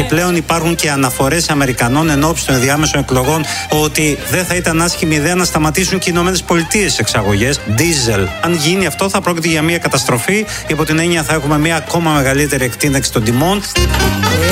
πλέον υπάρχουν και αναφορές Αμερικανών εν ώψη των ενδιάμεσων εκλογών ότι δεν θα ήταν άσχημη ιδέα να σταματήσουν και οι ΗΠΑ εξαγωγές ντίζελ. Αν γίνει αυτό, θα πρόκειται για μια καταστροφή. Υπό την έννοια θα έχουμε μια ακόμα μεγαλύτερη εκτείναξη των τιμών.